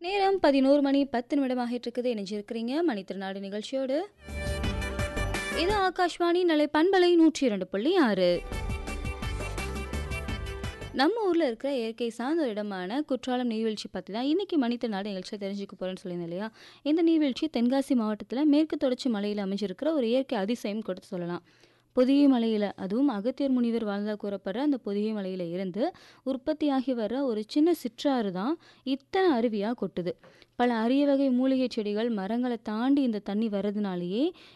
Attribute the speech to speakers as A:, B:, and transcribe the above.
A: நேரம் 11 மணி 10 நிமிடமாகிட்டு இருக்குது. இணைஞ்சிருக்கிறீங்க மணித்திருநாடு நிகழ்ச்சியோடு. இது ஆகாஷ்வாணி நிலை பண்பலை 102.6. நம்ம ஊரில் இருக்கிற இயற்கை சார்ந்த ஒரு இடமான குற்றாலம் நீர்வீழ்ச்சி பற்றி தான் இன்றைக்கி மணித்திருநாடு நிகழ்ச்சியை தெரிஞ்சுக்க போகிறேன்னு சொல்லியிருந்தேன் இல்லையா. இந்த நீர்வீழ்ச்சி தென்காசி மாவட்டத்தில் மேற்கு தொடர்ச்சி மலையில் அமைஞ்சிருக்கிற ஒரு இயற்கை அதிசயம் கொடுத்து சொல்லலாம். பொதிகை மலையில், அதுவும் அகத்தியர் முனிவர் வாழ்ந்தா கூறப்படுற அந்த பொதிகை மலையில் இருந்து உற்பத்தியாகி வர்ற ஒரு சின்ன சிற்றாறு தான் இத்தனை அருவியாக கொட்டுது. பல அரிய வகை மூலிகை செடிகள், மரங்களை தாண்டி இந்த தண்ணி வர்றதுனாலேயே